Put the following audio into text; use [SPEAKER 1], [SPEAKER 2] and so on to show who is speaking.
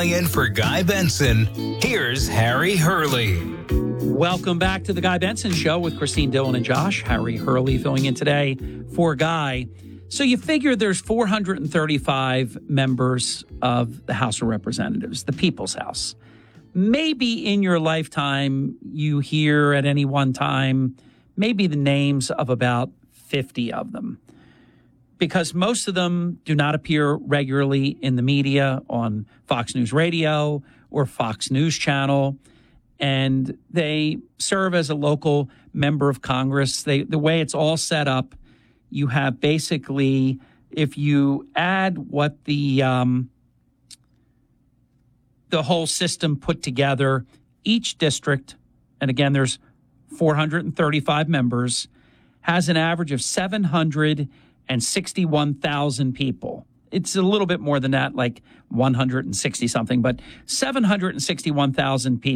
[SPEAKER 1] Filling in for Guy Benson, here's Harry Hurley.
[SPEAKER 2] Welcome back to the Guy Benson Show with Christine Dillon and Josh. Harry Hurley filling in today for Guy. So you figure there's 435 members of the House of Representatives, the People's House. Maybe in your lifetime you hear at any one time maybe the names of about 50 of them, because most of them do not appear regularly in the media on Fox News Radio or Fox News Channel, and they serve as a local member of Congress. The way it's all set up, you have basically, if you add what the whole system put together, each district, and again, there's 435 members, has an average of 761,000 people. It's a little bit more than that, like 160 something, but 761,000 people.